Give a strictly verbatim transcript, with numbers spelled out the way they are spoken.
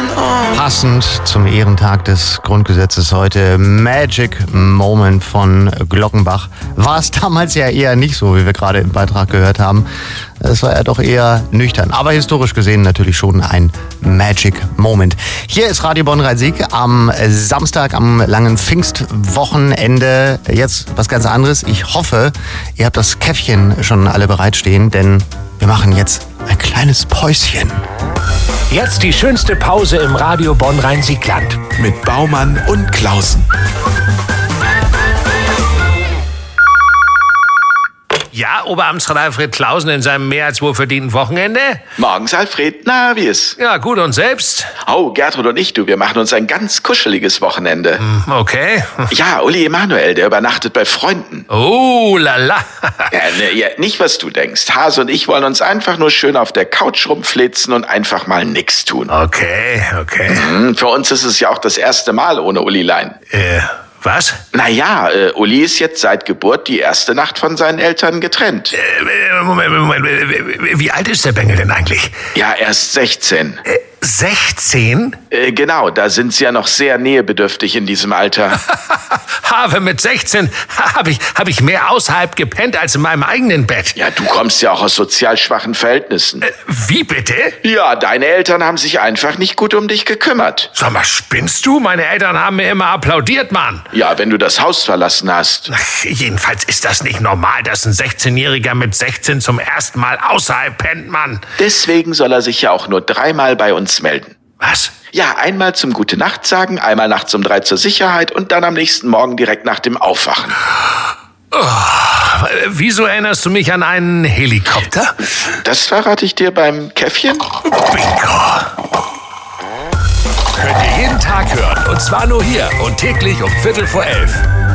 Passend zum Ehrentag des Grundgesetzes heute Magic Moment von Glockenbach. War es damals ja eher nicht so, wie wir gerade im Beitrag gehört haben. Es war ja doch eher nüchtern, aber historisch gesehen natürlich schon ein Magic Moment. Hier ist Radio Bonn-Rhein-Sieg am Samstag, am langen Pfingstwochenende. Jetzt was ganz anderes. Ich hoffe, ihr habt das Käffchen schon alle bereitstehen, denn wir machen jetzt ein kleines Päuschen. Jetzt die schönste Pause im Radio Bonn-Rhein-Sieg-Land. Mit Baumann und Klausen. Ja, Oberamtsrat Alfred Klausen in seinem mehr als wohlverdienten Wochenende? Morgens, Alfred. Na, wie ist? Ja, gut, und selbst? Oh, Gertrud und ich, du, wir machen uns ein ganz kuscheliges Wochenende. Okay. Ja, Uli Emanuel, der übernachtet bei Freunden. Oh, lala. Ja, ne, ja, nicht, was du denkst. Hase und ich wollen uns einfach nur schön auf der Couch rumflitzen und einfach mal nix tun. Okay, okay. Mhm, für uns ist es ja auch das erste Mal ohne Ulilein. Äh, was? Naja, äh, Uli ist jetzt seit Geburt die erste Nacht von seinen Eltern getrennt. Äh, Moment, Moment, wie alt ist der Bengel denn eigentlich? Ja, erst sechzehn. Äh, sechzehn? Äh, genau, da sind sie ja noch sehr nähebedürftig in diesem Alter. Habe mit sechzehn habe ich, hab ich mehr außerhalb gepennt als in meinem eigenen Bett. Ja, du kommst ja auch aus sozial schwachen Verhältnissen. Äh, wie bitte? Ja, deine Eltern haben sich einfach nicht gut um dich gekümmert. Sag mal, spinnst du? Meine Eltern haben mir immer applaudiert, Mann. Ja, wenn du das Haus verlassen hast. Ach, jedenfalls ist das nicht normal, dass ein sechzehnjähriger mit sechzehn zum ersten Mal außerhalb pennt, Mann. Deswegen soll er sich ja auch nur dreimal bei uns melden. Was? Ja, einmal zum Gute Nacht sagen, einmal nachts um drei zur Sicherheit und dann am nächsten Morgen direkt nach dem Aufwachen. Oh, wieso erinnerst du mich an einen Helikopter? Das verrate ich dir beim Käffchen. Bingo. Könnt ihr jeden Tag hören, und zwar nur hier und täglich um Viertel vor elf.